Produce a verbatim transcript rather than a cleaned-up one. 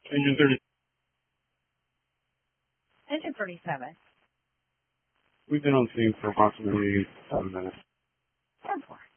Engine thirty. Engine thirty-seven. We've been on scene for approximately seven minutes. ten four.